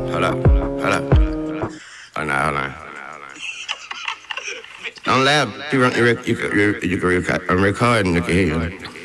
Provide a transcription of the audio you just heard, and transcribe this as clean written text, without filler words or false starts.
Hold up, hold up. Oh, no, hold on. Don't laugh. I'm recording. You can hear you.